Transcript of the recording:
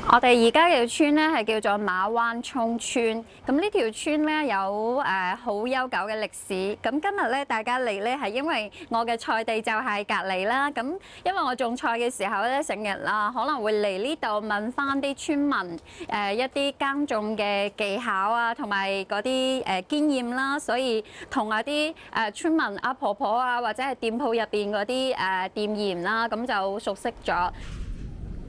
我哋而家嘅村咧係叫做馬灣涌村，咁呢條村咧有好悠久嘅歷史。咁今日咧大家嚟咧係因為我嘅菜地就係隔離啦。咁因為我種菜嘅時候咧，成日可能會嚟呢度問翻啲村民一啲耕種嘅技巧啊，同埋嗰啲經驗啦，所以同啲村民婆婆啊，或者係店鋪入邊嗰啲店員啦，咁就熟悉咗。